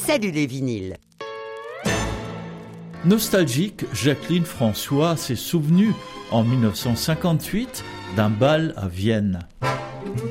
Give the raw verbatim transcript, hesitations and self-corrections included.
Salut les vinyles. Nostalgique, Jacqueline François s'est souvenue en mille neuf cent cinquante-huit d'un bal à Vienne.